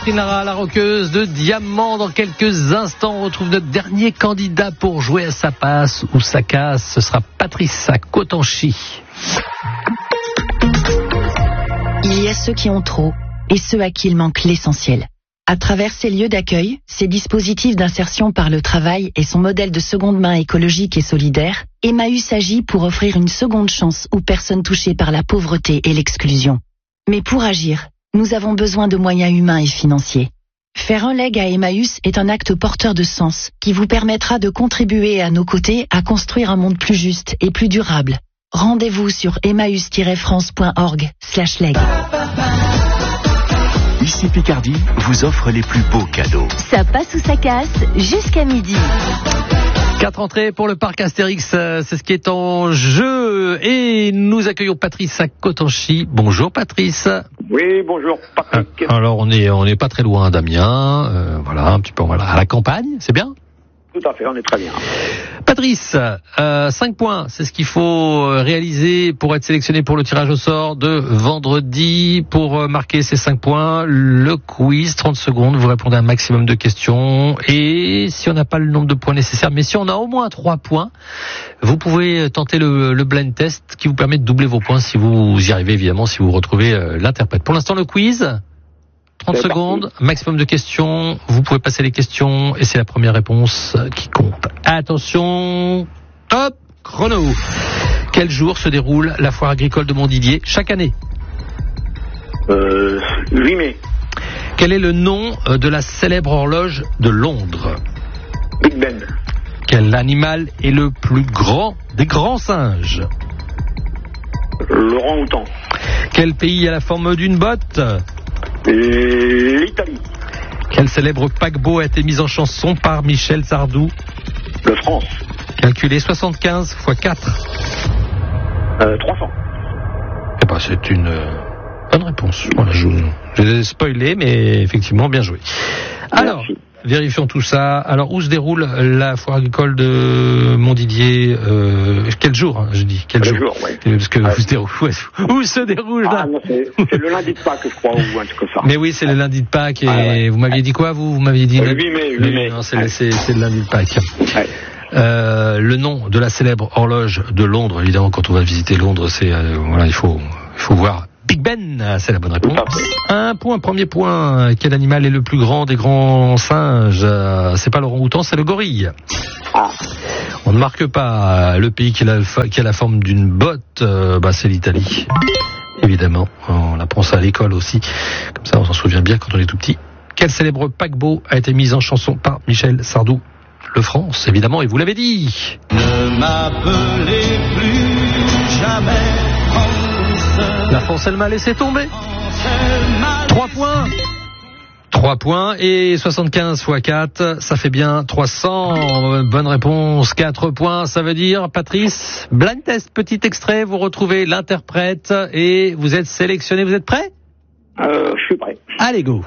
Catherine Lara, la roqueuse de Diamant. Dans quelques instants, on retrouve notre dernier candidat pour jouer à sa passe ou sa casse. Ce sera Patrice à Cotanchy. Il y a ceux qui ont trop et ceux à qui il manque l'essentiel. À travers ces lieux d'accueil, ces dispositifs d'insertion par le travail et son modèle de seconde main écologique et solidaire, Emmaüs agit pour offrir une seconde chance aux personnes touchées par la pauvreté et l'exclusion. Mais pour agir, nous avons besoin de moyens humains et financiers. Faire un leg à Emmaüs est un acte porteur de sens qui vous permettra de contribuer à nos côtés à construire un monde plus juste et plus durable. Rendez-vous sur emmaüs-france.org/leg. Ici Picardie vous offre les plus beaux cadeaux. Ça passe ou ça casse jusqu'à midi. 4 entrées pour le parc Astérix, c'est ce qui est en jeu. Et nous accueillons Patrice à Cotanchy. Bonjour Patrice. Oui, bonjour Patrick. Alors on est pas très loin d'Amiens, voilà, un petit peu à la campagne, c'est bien ? Tout à fait, on est très bien. Patrice, 5 points, c'est ce qu'il faut réaliser pour être sélectionné pour le tirage au sort de vendredi. Pour marquer ces 5 points, le quiz, 30 secondes, vous répondez à un maximum de questions. Et si on n'a pas le nombre de points nécessaires, mais si on a au moins 3 points, vous pouvez tenter le blind test qui vous permet de doubler vos points si vous y arrivez, évidemment, si vous retrouvez l'interprète. Pour l'instant, le quiz... 30 secondes, maximum de questions, vous pouvez passer les questions et c'est la première réponse qui compte. Attention, top, chrono. Quel jour se déroule la foire agricole de Montdidier chaque année ? 8 mai. Quel est le nom de la célèbre horloge de Londres ? Big Ben. Quel animal est le plus grand des grands singes ? L'orang-outan. Quel pays a la forme d'une botte ? L'Italie. Quel célèbre paquebot a été mis en chanson par Michel Sardou ? Le France. Calculez 75 x 4. 300. Eh ben, c'est une bonne réponse. Voilà, je l'ai spoilé, mais effectivement, bien joué. Alors, merci. Vérifions tout ça. Alors, où se déroule la foire agricole de Montdidier ? Quel jour, hein, je dis. Quel jour, ouais. Parce que où se déroule là ? Non, c'est le lundi de Pâques, je crois, ou un truc comme ça. Mais oui, c'est le lundi de Pâques. Et ouais. vous m'aviez dit quoi, vous m'aviez dit le 8 mai. 8 mai. Non, c'est le lundi de Pâques. Ouais. Le nom de la célèbre horloge de Londres, évidemment, quand on va visiter Londres, c'est voilà, il faut voir. Big Ben, c'est la bonne réponse. Un point, premier point. Quel animal est le plus grand des grands singes ? C'est pas l'orang-outan, c'est le gorille. Ah. On ne marque pas. Le pays qui a la forme d'une botte, c'est l'Italie. Évidemment, on apprend ça à l'école aussi. Comme ça, on s'en souvient bien quand on est tout petit. Quel célèbre paquebot a été mis en chanson par Michel Sardou ? Le France, évidemment, et vous l'avez dit. Ne m'appelez plus jamais. La France, elle m'a laissé tomber. 3 points. 3 points et 75 x 4, ça fait bien 300. Bonne réponse, 4 points, ça veut dire, Patrice, blind test, petit extrait, vous retrouvez l'interprète et vous êtes sélectionné, vous êtes prêt ? Je suis prêt. Allez, go.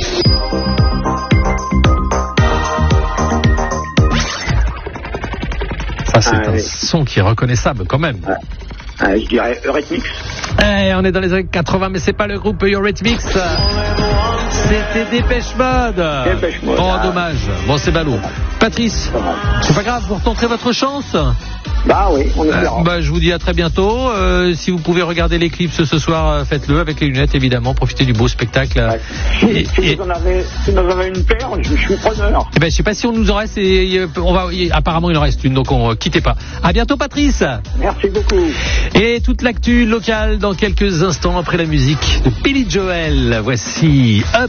Ça, c'est un son qui est reconnaissable quand même. Je dirais Eurythmics. On est dans les années 80, mais c'est pas le groupe Eurythmics. C'était Dépêche Mode. Oh, dommage. Bon, c'est ballot. Patrice, c'est pas grave, vous retenterez votre chance ? Bah oui, on espère. Je vous dis à très bientôt. Si vous pouvez regarder l'éclipse ce soir, faites-le avec les lunettes, évidemment. Profitez du beau spectacle. Ouais. Si vous en avez une paire, je suis preneur. Je sais pas si on nous en reste. Apparemment, il en reste une, donc quittez pas. À bientôt, Patrice. Merci beaucoup. Et toute l'actu locale dans quelques instants après la musique de Billy Joel. Voici Up.